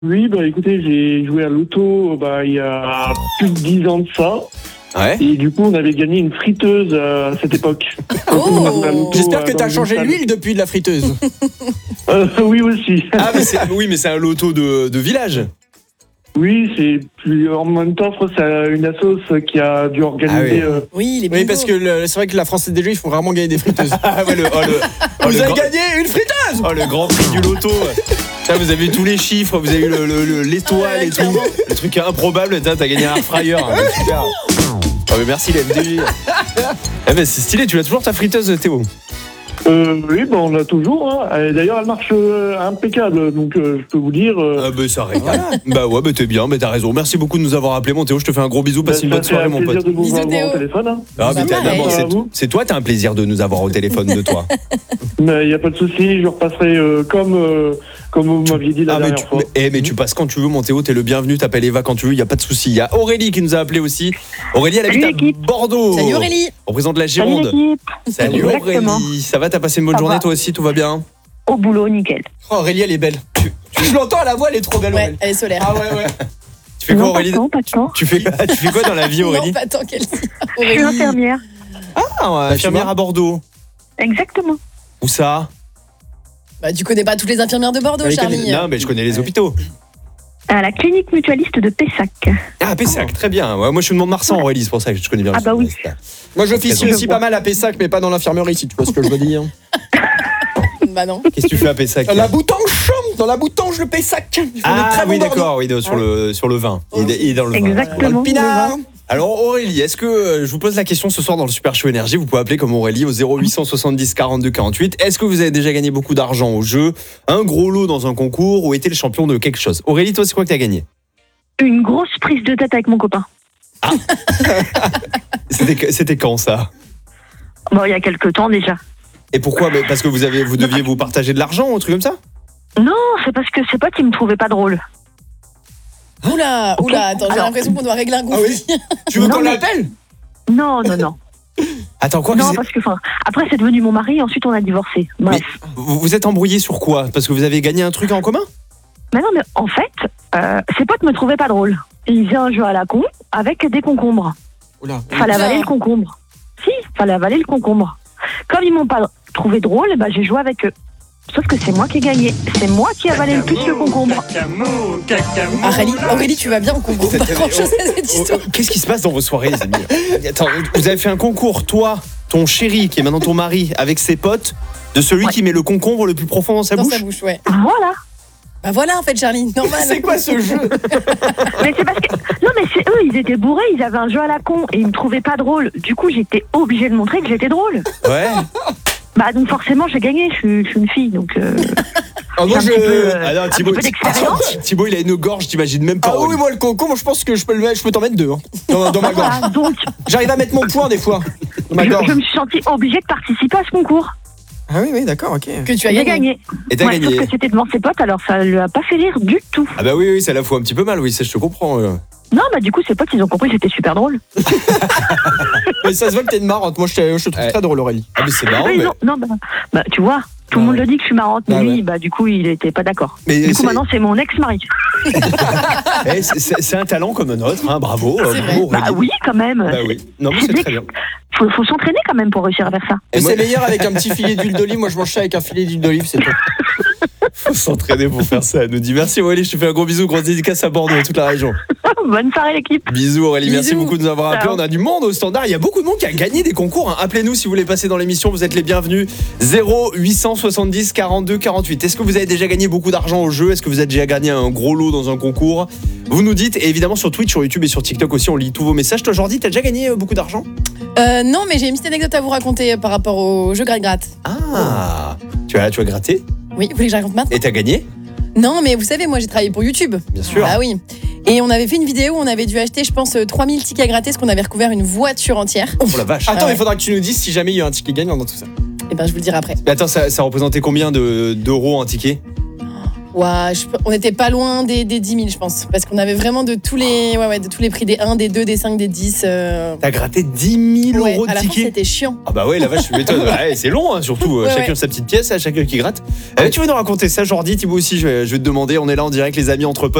Oui, bah écoutez, j'ai joué à l'auto il y a plus de 10 ans de ça. Ouais. Et du coup, on avait gagné une friteuse à cette époque. Oh. J'espère que dans t'as une changé salle. l'huile depuis de la friteuse. Oui aussi. Ah, mais c'est un loto de village. Oui, en même temps, je crois que c'est une assoce qui a dû organiser. Ah Oui, les Oui, bingos. parce que c'est vrai que la Française des Jeux, ils font rarement gagner des friteuses. Ah ouais, Vous avez gagné une friteuse. le grand prix du loto. Ça, vous avez eu tous les chiffres, vous avez eu l'étoile et tout. clairement. Le truc improbable, t'as gagné un air fryer. Super. Oh, mais merci la MDJ. Eh ben, c'est stylé, tu l'as toujours ta friteuse, Théo? Oui, on l'a toujours. Hein. D'ailleurs, elle marche impeccable, donc je peux vous dire. Ah bah ça régale. Bah ouais, bah t'es bien, mais t'as raison. Merci beaucoup de nous avoir appelés, mon Théo. Je te fais un gros bisou, passe une bonne soirée, mon pote. C'est un plaisir de vous Bisous, avoir au Théo. téléphone. Hein. Ah, mais Pareil. c'est toi, t'as un plaisir de nous avoir au téléphone de toi. Mais il n'y a pas de souci, je repasserai comme vous m'aviez dit la dernière fois. Mais tu passes quand tu veux, mon Théo, t'es le bienvenu, t'appelles Eva quand tu veux, il n'y a pas de souci. Il y a Aurélie qui nous a appelé aussi. Aurélie, elle habite Salut, à l'équipe. Bordeaux. Salut Aurélie. On présente la Salut Gironde. l'équipe. Salut Exactement. Aurélie. Ça va, t'as passé une bonne Ça journée va. toi aussi, tout va bien? Au boulot, nickel. Oh, Aurélie, elle est belle. Je l'entends à la voix, elle est trop belle. Ouais, Aurélie. elle est solaire. Ah ouais. Tu fais quoi, Non, Aurélie? pas de temps. Tu fais quoi dans la vie, Aurélie? Non, pas tant qu'elle dit. Je suis infirmière. Ah, infirmière à Bordeaux. Exactement. Où ça? Bah, tu connais pas toutes les infirmières de Bordeaux, Elle Charlie. Non, mais je connais les hôpitaux. À la clinique mutualiste de Pessac. Ah, Pessac, très bien. Ouais, moi, je suis de Mont-de-Marsan, Aurélie, c'est pour ça que je connais bien. Ah bah oui. Moi, j'officie Très aussi pas mal à Pessac, mais pas dans l'infirmerie, si tu vois ce que je veux dire. Bah non. Qu'est-ce que tu fais à Pessac? Dans la boutange de Pessac. Ils font des Ah très bons oui, Bordeaux. d'accord, oui, sur le vin. Il est dans le vin. Dans Exactement. le pinard. Alors Aurélie, est-ce que je vous pose la question ce soir dans le Super Show Énergie, vous pouvez appeler comme Aurélie au 0870 42 48. Est-ce que vous avez déjà gagné beaucoup d'argent au jeu, un gros lot dans un concours ou été le champion de quelque chose? Aurélie, toi, c'est quoi que t'as gagné? Une grosse prise de tête avec mon copain. C'était quand ça? Bon, il y a quelques temps déjà. Et pourquoi? Parce que vous deviez vous partager de l'argent ou un truc comme ça? Non, c'est parce que ses potes, ils me trouvaient pas drôle. Oula, attends, j'ai Alors- l'impression qu'on doit régler un Ah conflit. oui. Tu veux Non, qu'on mais- l'appelle? Non. Attends, quoi? Non, parce que, après, c'est devenu mon mari, ensuite, on a divorcé. Bref. Vous êtes embrouillé sur quoi? Parce que vous avez gagné un truc en commun? Mais non, mais en fait, ses potes me trouvaient pas drôle. Ils faisaient un jeu à la con avec des concombres. Oula. Fallait avaler le concombre. Si, fallait avaler le concombre. Comme ils m'ont pas trouvé drôle, j'ai joué avec eux. Sauf que c'est moi qui ai gagné. C'est moi qui ai avalé le plus le concombre. Aurélie, tu vas bien, on comprend pas grand-chose à cette histoire. Qu'est-ce qui se passe dans vos soirées, les amis? Attends, vous avez fait un concours, toi, ton chéri, qui est maintenant ton mari, avec ses potes, de celui Ouais. qui met le concombre le plus profond dans sa Dans bouche? sa bouche, ouais. Voilà. Bah voilà, en fait, Charlie, normal. C'est quoi ce jeu? Mais c'est parce que... Non, mais c'est eux, ils étaient bourrés, ils avaient un jeu à la con et ils me trouvaient pas drôle. Du coup, j'étais obligée de montrer que j'étais drôle. Ouais. Donc forcément, j'ai gagné, je suis une fille, donc... Ah, moi, j'ai un petit peu, Ah non, un Thibaut, petit peu d'expérience. Thibaut, il a une gorge, t'imagines même pas. Ah oui, Aurélie. moi le concombre, je pense que je peux t'en mettre deux dans ma gorge. Voilà, donc, J'arrive à mettre mon poing des fois dans ma gorge. je me suis sentie obligée de participer à ce concours. Ah oui, d'accord, ok. Que tu as J'ai gagné. gagné. Et t'as Ouais, gagné. sauf que c'était devant ses potes, alors ça lui a pas fait rire du tout. Ah bah oui, ça la fout un petit peu mal, oui, ça je te comprends. Non, du coup, ses potes, ils ont compris que j'étais super drôle. Mais ça se voit que t'es une marrante. Moi, je te trouve Ouais. très drôle, Aurélie. Ah mais c'est marrant, Oui, mais... non, tu vois, tout le monde le dit que je suis marrante, mais Ah lui, du coup, il était pas d'accord. Mais Du coup, c'est- maintenant, c'est mon ex-mari. c'est un talent comme un autre, hein, bravo. C'est vrai. bravo, Aurélie. Bah oui, quand même. Bah oui. Non, mais c'est très bien. Faut s'entraîner quand même pour réussir à faire ça. Et Et moi- c'est meilleur avec un petit filet d'huile d'olive. Moi, je mange ça avec un filet d'huile d'olive, c'est top. Faut s'entraîner pour faire ça. Elle nous dit merci Aurélie, je te fais un gros bisou, grosse dédicace à Bordeaux et toute la région. Bonne soirée, l'équipe. Bisous Aurélie, merci Bisous. beaucoup de nous avoir appelés. Ciao. On a du monde au standard. Il y a beaucoup de monde qui a gagné des concours. Hein. Appelez-nous si vous voulez passer dans l'émission. Vous êtes les bienvenus. 0870 42 48. Est-ce que vous avez déjà gagné beaucoup d'argent au jeu? Est-ce que vous avez déjà gagné un gros lot dans un concours? Vous nous dites. Et évidemment sur Twitch, sur YouTube et sur TikTok aussi, on lit tous vos messages. Toi Jordi, t'as déjà gagné beaucoup d'argent? Non, mais j'ai une petite anecdote à vous raconter par rapport au jeu gratte-gratte. Ah, tu as gratté Oui, vous voulez que je raconte maintenant? et t'as gagné? Non, mais vous savez, moi j'ai travaillé pour YouTube. Bien sûr. Ah oui. Et on avait fait une vidéo où on avait dû acheter, je pense, 3000 tickets à gratter parce qu'on avait recouvert une voiture entière. Oh la vache. Attends, ouais. il faudra que tu nous dises si jamais il y a un ticket gagnant dans tout ça. Et ben, je vous le dirai après. Mais attends, ça représentait combien d'euros un ticket? Ouah, on n'était pas loin des 10 000, je pense. Parce qu'on avait vraiment de tous les, de tous les prix, des 1, des 2, des 5, des 10. T'as gratté 10 000 euros de à la fin, tickets. c'était chiant. Ah bah ouais, la vache, je m'étonne. Ouais, c'est long, hein, surtout. Chacun sa petite pièce, chacun qui gratte. Tu veux nous raconter ça, Jordi, Thibaut aussi, je vais te demander. On est là en direct, les amis, entre potes.